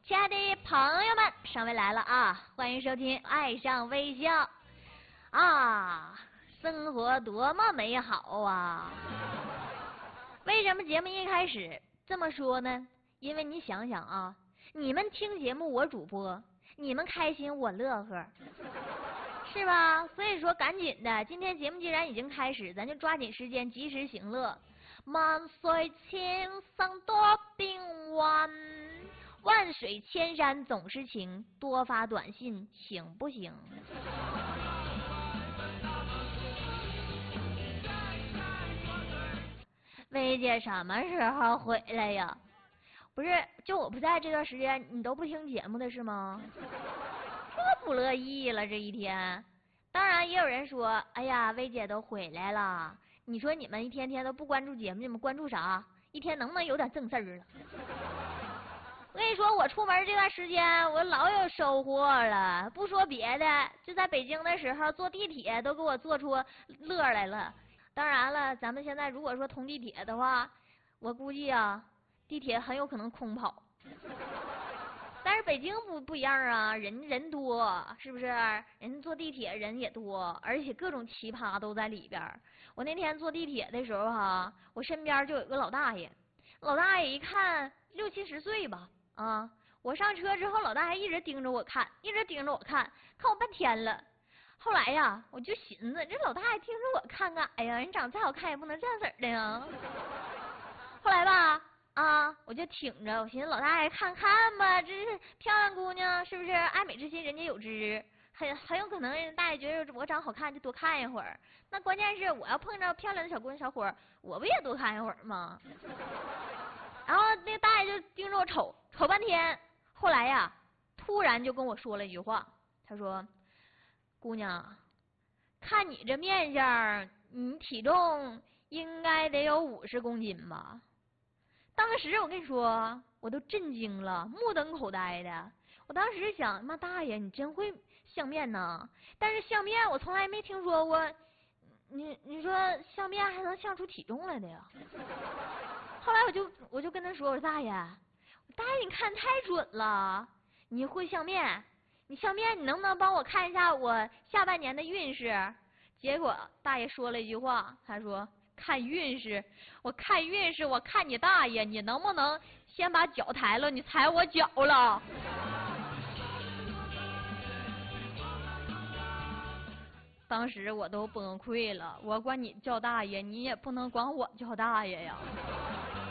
亲爱的朋友们，上位来了啊！欢迎收听《爱上微笑》啊，生活多么美好啊！为什么节目一开始这么说呢？因为你想想啊，你们听节目我主播，你们开心我乐呵，是吧？所以说赶紧的，今天节目既然已经开始，咱就抓紧时间及时行乐。万水千山多变弯，万水千山总是情，多发短信行不行？薇姐什么时候回来呀？不是，就我不在这段时间，你都不听节目的是吗？这不乐意了这一天。当然也有人说，哎呀，薇姐都回来了，你说你们一天天都不关注节目，你们关注啥？一天能不能有点正事儿了？我跟你说，我出门这段时间我老有收获了，不说别的，就在北京的时候坐地铁都给我坐出乐来了。当然了，咱们现在如果说通地铁的话，我估计啊，地铁很有可能空跑。但是北京不一样啊，人多，是不是？人坐地铁人也多，而且各种奇葩都在里边。我那天坐地铁的时候哈，我身边就有个老大爷，老大爷一看60、70岁吧，啊，我上车之后，老大爷一直盯着我看，看我半天了。后来呀，我就寻思，这老大爷盯着我看干啥呀？人长再好看也不能这样式的呀。后来吧。啊，我就挺着，我寻思老大爷看看吧，这是漂亮姑娘，是不是？爱美之心人家有之，很有可能人大爷觉得我长好看就多看一会儿。那关键是我要碰着漂亮的小姑娘小伙，我不也多看一会儿吗？然后那个大爷就盯着我瞅半天，后来呀，突然就跟我说了一句话，他说：“姑娘，看你这面相，你体重应该得有50公斤吧？”当时我跟你说，我都震惊了，目瞪口呆的。我当时想，妈大爷，你真会相面呐！但是相面我从来没听说过，你说相面还能相出体重来的呀？后来我就跟他说，我说大爷你看太准了，你会相面，你相面你能不能帮我看一下我下半年的运势？结果大爷说了一句话，他说。看运势，我看运势，我看你大爷，你能不能先把脚抬了？你踩我脚了。当时我都崩溃了，我管你叫大爷，你也不能管我叫大爷呀。